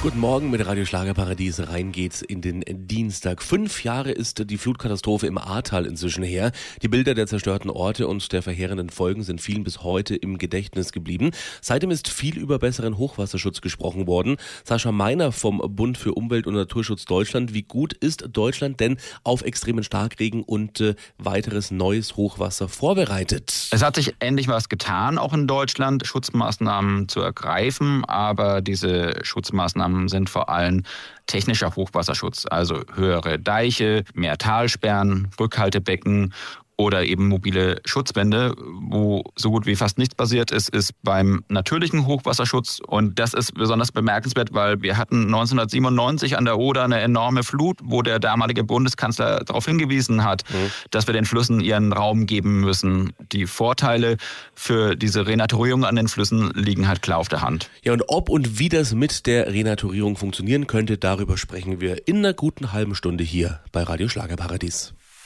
Guten Morgen mit Radio Schlagerparadies. Rein geht's in den Dienstag. 5 Jahre ist die Flutkatastrophe im Ahrtal inzwischen her. Die Bilder der zerstörten Orte und der verheerenden Folgen sind vielen bis heute im Gedächtnis geblieben. Seitdem ist viel über besseren Hochwasserschutz gesprochen worden. Sascha Meiner vom Bund für Umwelt und Naturschutz Deutschland. Wie gut ist Deutschland denn auf extremen Starkregen und weiteres neues Hochwasser vorbereitet? Es hat sich endlich was getan, auch in Deutschland, Schutzmaßnahmen zu ergreifen. Aber diese Schutzmaßnahmen sind vor allem technischer Hochwasserschutz, also höhere Deiche, mehr Talsperren, Rückhaltebecken oder eben mobile Schutzwände. Wo so gut wie fast nichts passiert ist, ist beim natürlichen Hochwasserschutz. Und das ist besonders bemerkenswert, weil wir hatten 1997 an der Oder eine enorme Flut, wo der damalige Bundeskanzler darauf hingewiesen hat, dass wir den Flüssen ihren Raum geben müssen. Die Vorteile für diese Renaturierung an den Flüssen liegen halt klar auf der Hand. Ja, und ob und wie das mit der Renaturierung funktionieren könnte, darüber sprechen wir in einer guten halben Stunde hier bei Radio Schlagerparadies.